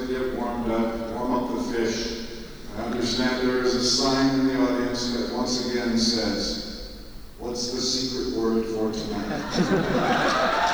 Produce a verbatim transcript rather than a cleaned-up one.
to get warmed up, warm up the fish. I understand there is a sign in the audience that once again says, "What's the secret word for tonight?"